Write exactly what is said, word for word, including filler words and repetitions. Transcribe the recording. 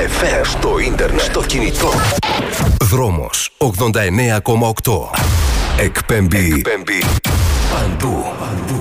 εφ εμ, στο ίντερνετ, στο κινητό. Δρόμος ογδόντα εννέα κόμμα οκτώ. Εκπέμπει, Εκπέμπει παντού. Παντού.